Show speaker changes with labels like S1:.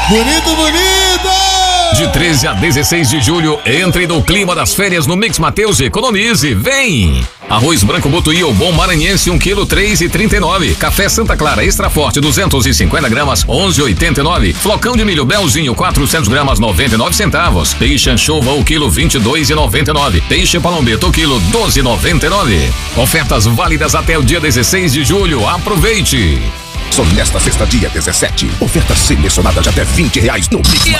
S1: Bonito, bonito!
S2: De 13 a 16 de julho, entre no clima das férias no Mix Mateus e economize. Vem! Arroz branco Botuí ou bom maranhense 1 kg 3,39. Café Santa Clara Extra Forte 250 gramas 11,89. Flocão de milho Belzinho 400 gramas 99 centavos. Peixe anchova o quilo 22,99. Peixe palombeto o quilo 12,99. Ofertas válidas até o dia 16 de julho. Aproveite!
S3: Só nesta sexta, dia 17. Ofertas selecionadas de até R$20 no Mix